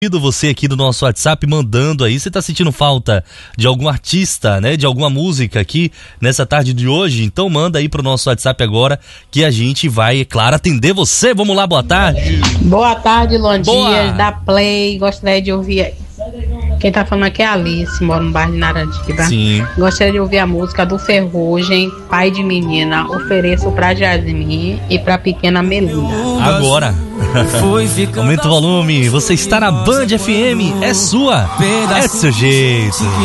Você aqui do nosso WhatsApp mandando aí, você tá sentindo falta de algum artista, né, de alguma música aqui nessa tarde de hoje? Então manda aí pro nosso WhatsApp agora que a gente vai, é claro, atender você. Vamos lá, boa tarde. Boa tarde, Londias, da Play, gostaria de ouvir aí. Quem tá falando aqui é a Alice, mora no bairro de Narandiba. Sim. Gostaria de ouvir a música do Ferrugem, Pai de Menina. Ofereço pra Jasmine e pra pequena Melinda. Agora. Aumenta o volume, você está na Band FM, é sua, é seu jeito.